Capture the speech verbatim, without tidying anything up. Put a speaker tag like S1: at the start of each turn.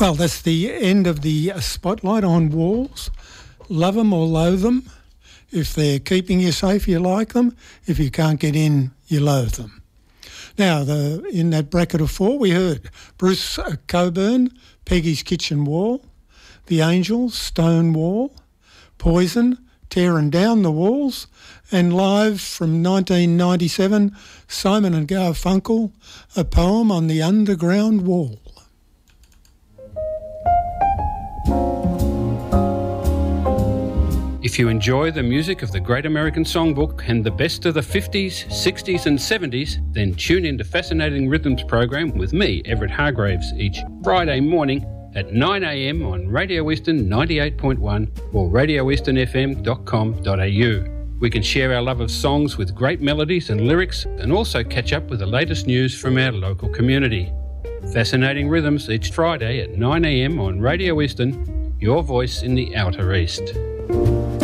S1: Well, that's the end of the spotlight on walls. Love them or loathe them. If they're keeping you safe, you like them. If you can't get in, you loathe them. Now, the, in that bracket of four, we heard Bruce Cockburn, Peggy's Kitchen Wall, The Angels, Stone Wall, Poison, Tearing Down the Walls, and live from nineteen ninety-seven, Simon and Garfunkel, A Poem on the Underground Wall.
S2: If you enjoy the music of the Great American Songbook and the best of the fifties, sixties and seventies, then tune in to Fascinating Rhythms program with me, Everett Hargraves, each Friday morning at nine a m on Radio Eastern ninety-eight point one or radio eastern f m dot com dot a u. We can share our love of songs with great melodies and lyrics and also catch up with the latest news from our local community. Fascinating Rhythms each Friday at nine a m on Radio Eastern, your voice in the Outer East.